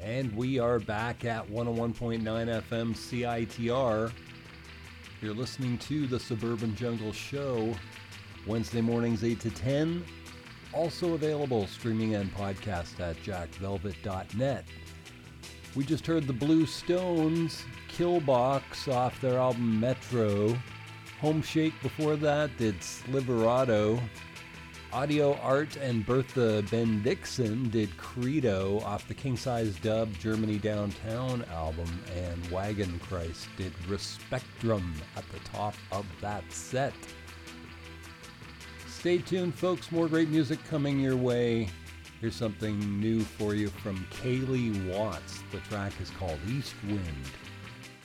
And we are back at 101.9 FM CITR. You're listening to the Suburban Jungle Show, Wednesday mornings 8 to 10. Also available streaming and podcast at jackvelvet.net. We just heard the Blue Stones, Killbox off their album Metro. Home Shake before that did Sliverado. Audio Art and Bertha Bendixen did Credo off the King Size Dub Germany Downtown album, and Wagon Christ did Respectrum at the top of that set. Stay tuned, folks. More great music coming your way. Here's something new for you from Kaylee Watts. The track is called East Wind.